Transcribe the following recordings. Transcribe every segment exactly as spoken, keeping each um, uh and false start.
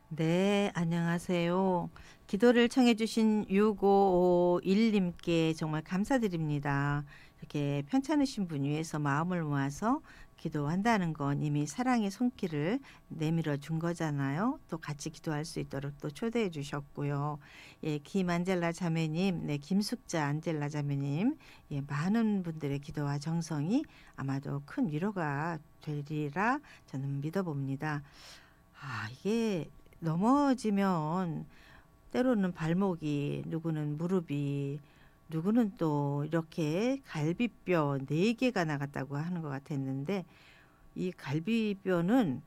네, 안녕하세요. 기도를 청해 주신 육오오일 님께 정말 감사드립니다. 이렇게 편찮으신 분 위해서 마음을 모아서 기도한다는 건 이미 사랑의 손길을 내밀어 준 거잖아요. 또 같이 기도할 수 있도록 또 초대해 주셨고요. 예, 김안젤라 자매님, 네, 김숙자 안젤라 자매님, 예, 많은 분들의 기도와 정성이 아마도 큰 위로가 되리라 저는 믿어봅니다. 아, 이게 넘어지면 때로는 발목이, 누구는 무릎이, 누구는 또 이렇게 갈비뼈 네 개가 나갔다고 하는 것 같았는데, 이 갈비뼈는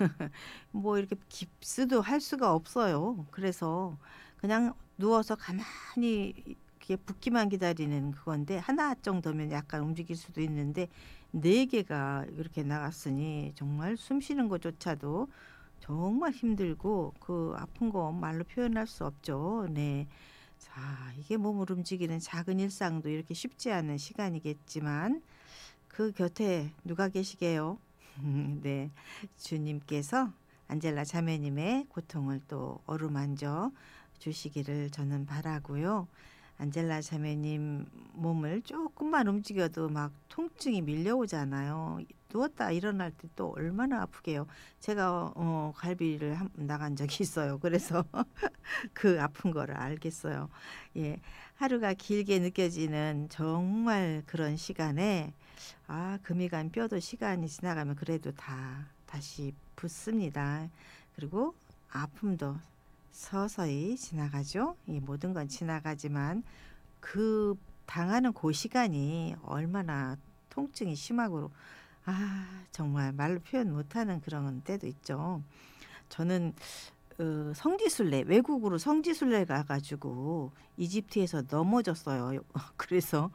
뭐 이렇게 깁스도 할 수가 없어요. 그래서 그냥 누워서 가만히 이렇게 붓기만 기다리는 그건데, 하나 정도면 약간 움직일 수도 있는데 네 개가 이렇게 나갔으니 정말 숨 쉬는 것조차도 정말 힘들고 그 아픈 거 말로 표현할 수 없죠. 네. 자, 이게 몸을 움직이는 작은 일상도 이렇게 쉽지 않은 시간이겠지만 그 곁에 누가 계시게요? 네. 주님께서 안젤라 자매님의 고통을 또 어루만져 주시기를 저는 바라고요. 안젤라 자매님 몸을 조금만 움직여도 막 통증이 밀려오잖아요. 누웠다 일어날 때 또 얼마나 아프게요. 제가 어, 갈비를 한, 나간 적이 있어요. 그래서 그 아픈 거를 알겠어요. 예, 하루가 길게 느껴지는 정말 그런 시간에 아, 금이 간 뼈도 시간이 지나가면 그래도 다 다시 붙습니다. 그리고 아픔도 서서히 지나가죠. 이 모든 건 지나가지만 그 당하는 그 시간이 얼마나 통증이 심하고 아, 정말 말로 표현 못하는 그런 때도 있죠. 저는 어, 성지순례 외국으로 성지순례 가가지고 이집트에서 넘어졌어요. 그래서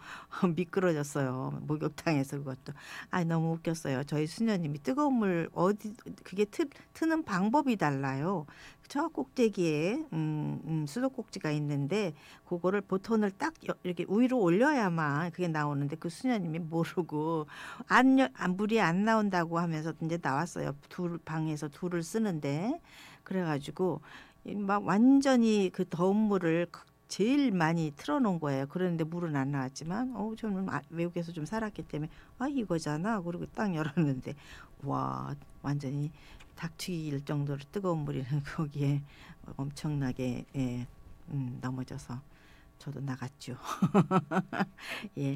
미끄러졌어요. 목욕탕에서 그것도. 아, 너무 웃겼어요. 저희 수녀님이 뜨거운 물 어디 그게 트, 트는 방법이 달라요. 저 꼭대기에 음, 음, 수도꼭지가 있는데 그거를 보톤을 딱 여- 이렇게 위로 올려야만 그게 나오는데 그 수녀님이 모르고 안, 여- 안 물이 안 나온다고 하면서 이제 나왔어요. 둘 방에서 둘을 쓰는데 그래가지고 막 완전히 그 더운 물을 제일 많이 틀어놓은 거예요. 그런데 물은 안 나왔지만, 어, 저는 아- 외국에서 좀 살았기 때문에, 아, 이거잖아. 그리고 딱 열었는데, 와, 완전히 닭튀길 정도로 뜨거운 물이 거기에 엄청나게, 예, 음, 넘어져서 저도 나갔죠. 예.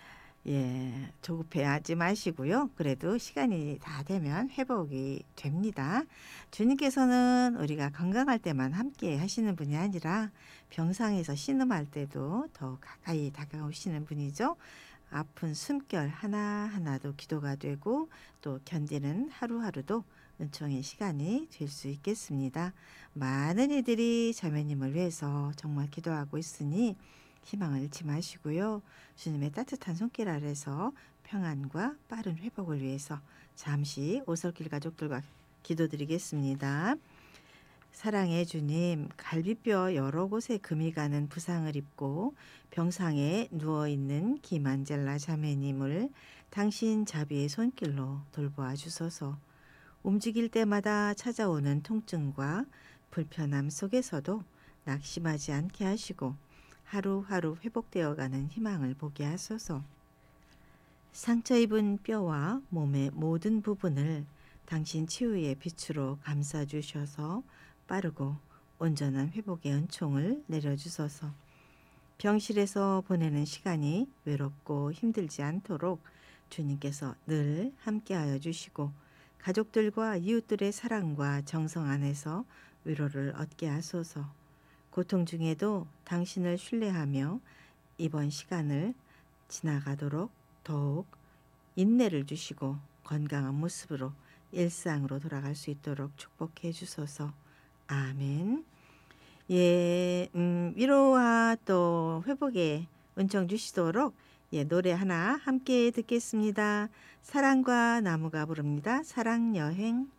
예, 조급해하지 마시고요. 그래도 시간이 다 되면 회복이 됩니다. 주님께서는 우리가 건강할 때만 함께 하시는 분이 아니라 병상에서 신음할 때도 더 가까이 다가오시는 분이죠. 아픈 숨결 하나하나도 기도가 되고 또 견디는 하루하루도 은총의 시간이 될 수 있겠습니다. 많은 이들이 자매님을 위해서 정말 기도하고 있으니 희망을 잃지 마시고요. 주님의 따뜻한 손길 아래서 평안과 빠른 회복을 위해서 잠시 오솔길 가족들과 기도드리겠습니다. 사랑의 주님, 갈비뼈 여러 곳에 금이 가는 부상을 입고 병상에 누워있는 김안젤라 자매님을 당신 자비의 손길로 돌보아 주소서. 움직일 때마다 찾아오는 통증과 불편함 속에서도 낙심하지 않게 하시고 하루하루 회복되어가는 희망을 보게 하소서. 상처 입은 뼈와 몸의 모든 부분을 당신 치유의 빛으로 감싸주셔서 빠르고 온전한 회복의 은총을 내려주소서. 병실에서 보내는 시간이 외롭고 힘들지 않도록 주님께서 늘 함께하여 주시고 가족들과 이웃들의 사랑과 정성 안에서 위로를 얻게 하소서. 고통 중에도 당신을 신뢰하며 이번 시간을 지나가도록 더욱 인내를 주시고 건강한 모습으로 일상으로 돌아갈 수 있도록 축복해 주소서. 아멘. 예, 음, 위로와 또 회복의 은총 주시도록 예, 노래 하나 함께 듣겠습니다. 사랑과 나무가 부릅니다. 사랑 여행.